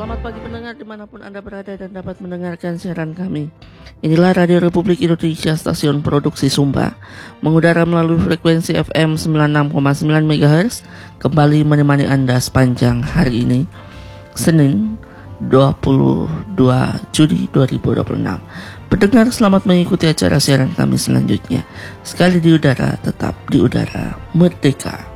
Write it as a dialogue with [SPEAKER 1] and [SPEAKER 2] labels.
[SPEAKER 1] Selamat pagi pendengar dimanapun Anda berada dan dapat mendengarkan siaran kami. Inilah Radio Republik Indonesia, stasiun produksi Sumba, mengudara melalui frekuensi FM 96,9 MHz, kembali menemani Anda sepanjang hari ini, Senin 22 Juli 2026. Pendengar, selamat mengikuti acara siaran kami selanjutnya. Sekali di udara, tetap di udara, merdeka.